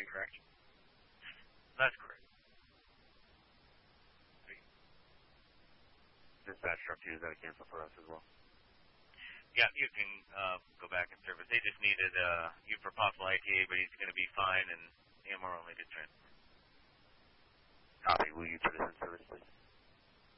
correct? That's correct. Dispatch truck 2, is that a cancel for us as well? Yeah, you can go back and service. They just needed you for possible ITA, but he's going to be fine, and AMR only did transfer. Copy. Will you put us in service, please?